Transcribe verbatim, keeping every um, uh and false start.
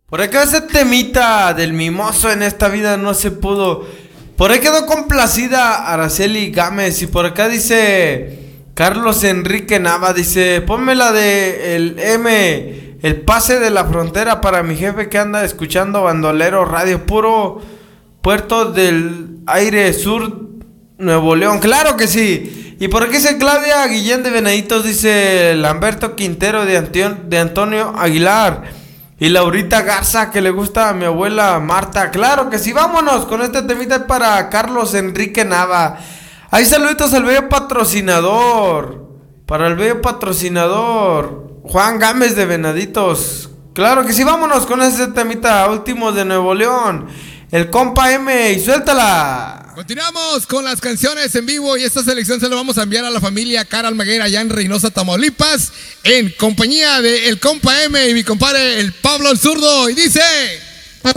Por acá ese temita del mimoso en esta vida no se pudo. Por ahí quedó complacida Araceli Gámez. Y por acá dice Carlos Enrique Nava, dice, ponme la de el M, el pase de la frontera para mi jefe que anda escuchando Bandolero Radio, puro Puerto del Aire Sur, Nuevo León. Claro que sí. Y por aquí dice Claudia Guillén de Venaditos, dice Lamberto Quintero de, Antion, de Antonio Aguilar. Y Laurita Garza, que le gusta a mi abuela Marta. Claro que sí, vámonos con este temita para Carlos Enrique Nava. Ahí saluditos al bello patrocinador. Para el bello patrocinador Juan Gámez de Venaditos. Claro que sí, vámonos con este temita último de Nuevo León. El compa M y suéltala. Continuamos con las canciones en vivo y esta selección se lo vamos a enviar a la familia Cara Almaguer allá en Reynosa, Tamaulipas, en compañía de el compa M y mi compadre el Pablo el Zurdo, y dice...